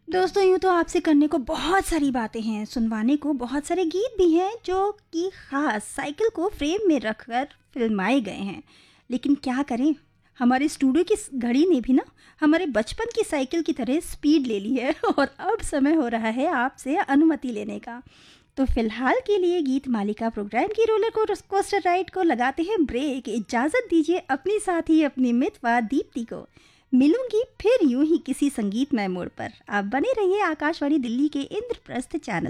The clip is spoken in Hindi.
दोस्तों यूँ तो आपसे करने को बहुत सारी बातें हैं, सुनवाने को बहुत सारे गीत भी हैं जो कि ख़ास साइकिल को फ्रेम में रखकर फ़िल्माए गए हैं। लेकिन क्या करें, हमारे स्टूडियो की घड़ी ने भी ना हमारे बचपन की साइकिल की तरह स्पीड ले ली है और अब समय हो रहा है आपसे अनुमति लेने का। तो फिलहाल के लिए गीत मालिका प्रोग्राम की रोलर कोस्टर राइड को लगाते हैं ब्रेक। इजाज़त दीजिए अपनी साथी अपनी मितवा दीप्ति को। मिलूंगी फिर यूं ही किसी संगीतमय मोड़ पर। आप बने रहिए आकाशवाणी दिल्ली के इंद्रप्रस्थ चैनल